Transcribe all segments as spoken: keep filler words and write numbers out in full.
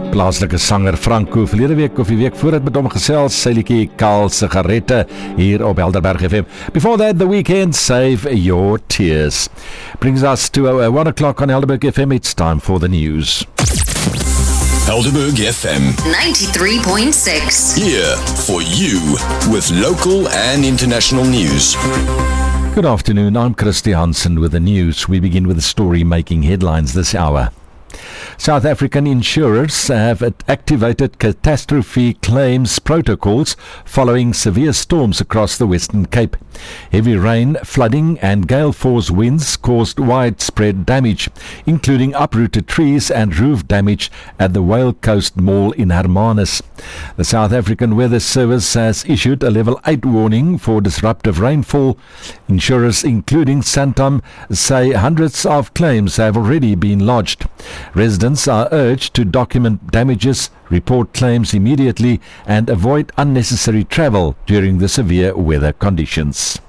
Plaaslike sanger Franco verlede week of die week voor het met hom gesels, sy liedjie Kaal Sigarette hier op Helderberg F M. Before that, The Weeknd, Save Your Tears. Brings us to uh, one o'clock on Helderberg F M. It's time for the news. Helderberg F M ninety-three point six. Here for you with local and international news. Good afternoon, I'm Christy Hansen with the news. We begin with a story making headlines this hour. South African insurers have activated catastrophe claims protocols following severe storms across the Western Cape. Heavy rain, flooding and gale force winds caused widespread damage, including uprooted trees and roof damage at the Whale Coast Mall in Hermanus. The South African Weather Service has issued a level eight warning for disruptive rainfall. Insurers, including Santam, say hundreds of claims have already been lodged. Residents are urged to document damages, report claims immediately, and avoid unnecessary travel during the severe weather conditions.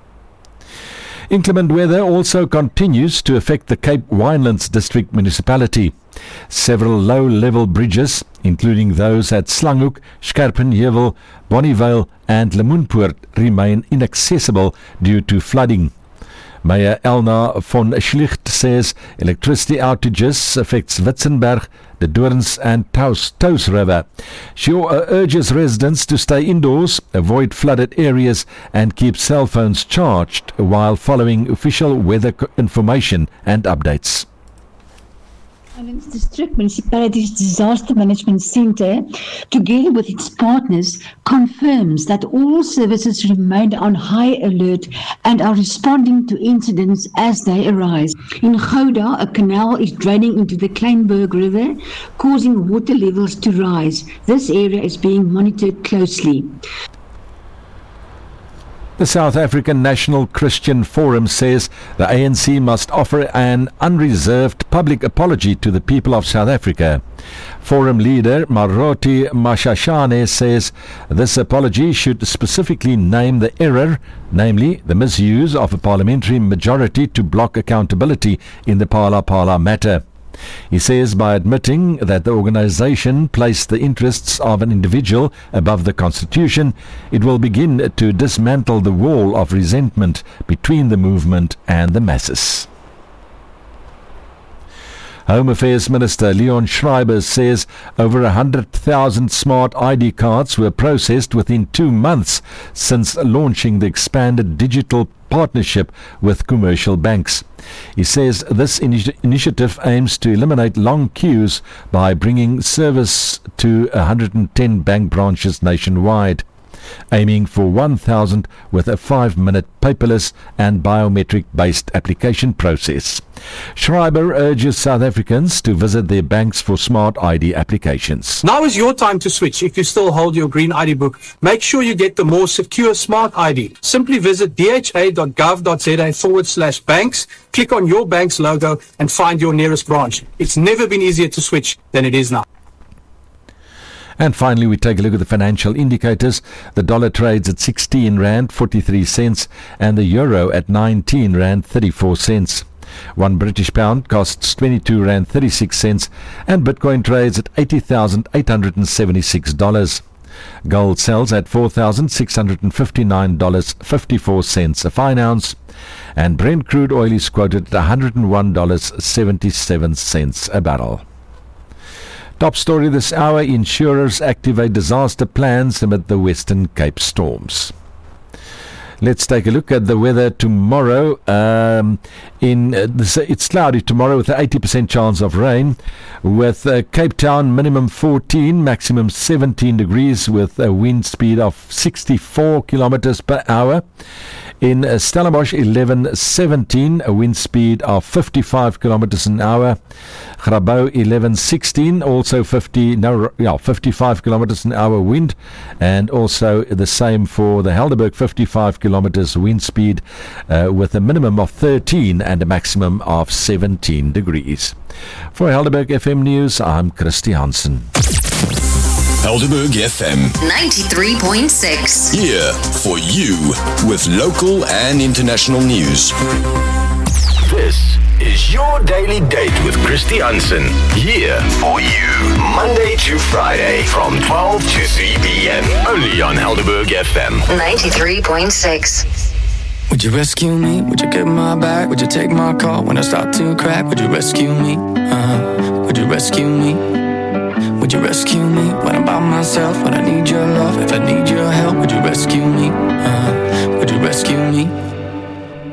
Inclement weather also continues to affect the Cape Winelands District Municipality. Several low-level bridges, including those at Slanghoek, Scherpenheuwel, Bonnievale and Lemoenpoort, remain inaccessible due to flooding. Mayor Elna von Schlicht says electricity outages affects Witzenberg, the Dorens and Taus, Taus River. She urges residents to stay indoors, avoid flooded areas and keep cell phones charged while following official weather information and updates. Winelands District Municipality's Disaster Management Centre, together with its partners, confirms that all services remain on high alert and are responding to incidents as they arise. In Gouda, a canal is draining into the Kleinberg River, causing water levels to rise. This area is being monitored closely. The South African National Christian Forum says the A N C must offer an unreserved public apology to the people of South Africa. Forum leader Maroti Mashashane says this apology should specifically name the error, namely the misuse of a parliamentary majority to block accountability in the Phala Phala matter. He says by admitting that the organization placed the interests of an individual above the Constitution, it will begin to dismantle the wall of resentment between the movement and the masses. Home Affairs Minister Leon Schreiber says over one hundred thousand smart I D cards were processed within two months since launching the expanded digital partnership with commercial banks. He says this initi- initiative aims to eliminate long queues by bringing service to one hundred ten bank branches nationwide, aiming for one thousand with a five-minute paperless and biometric-based application process. Schreiber urges South Africans to visit their banks for smart I D applications. Now is your time to switch. If you still hold your green I D book, make sure you get the more secure smart I D. Simply visit dha.gov.za forward slash banks, click on your bank's logo and find your nearest branch. It's never been easier to switch than it is now. And finally, we take a look at the financial indicators. The dollar trades at sixteen rand forty-three cents and the euro at nineteen rand thirty-four cents. One British pound costs twenty-two rand thirty-six cents and Bitcoin trades at eighty thousand eight hundred seventy-six dollars. Gold sells at four thousand six hundred fifty-nine dollars and fifty-four cents a fine ounce. And Brent crude oil is quoted at one hundred one dollars and seventy-seven cents a barrel. Top story this hour, insurers activate disaster plans amid the Western Cape storms. Let's take a look at the weather tomorrow. Um, in uh, this, it's cloudy tomorrow with an eighty percent chance of rain, with uh, Cape Town minimum fourteen, maximum seventeen degrees with a wind speed of sixty-four kilometers per hour. In uh, Stellenbosch eleven seventeen, a wind speed of fifty-five kilometers an hour. Grabouw eleven sixteen, also fifty, no, yeah, fifty-five kilometers an hour wind, and also the same for the Helderberg, fifty-five kilometers wind speed uh, with a minimum of thirteen and a maximum of seventeen degrees. For Helderberg F M News, I'm Christy Hansen. Helderberg F M ninety-three point six. Here for you with local and international news. This is your daily date with Christy Hansen. Here for you, Monday to Friday from twelve to three p.m. Only on Helderberg F M. ninety-three point six. Would you rescue me? Would you get my back? Would you take my call when I start to crack? Would you rescue me? Uh-huh. Would you rescue me? Would you rescue me when I'm by myself? When I need your love, if I need your help, would you rescue me? Uh-huh. Would you rescue me?